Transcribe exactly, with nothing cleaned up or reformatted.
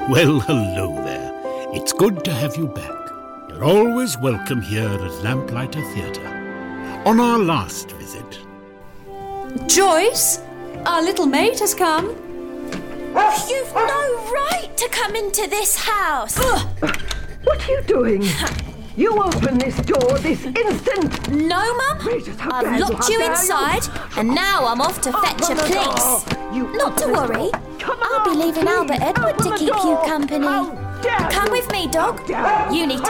Well, hello there. It's good to have you back. You're always welcome here at Lamplighter Theatre. On our last visit... Joyce, our little maid has come. You've no right to come into this house. What are you doing? You open this door this instant. No, Mum. Regis, how I've dare you, locked how you dare you? inside, and now I'm off to fetch a Open the door. police. You Not to open the worry. door. Come I'll be on, leaving please. Albert Edward Open to the keep you door. company. How dare Come you? with me, dog. How dare you? You need to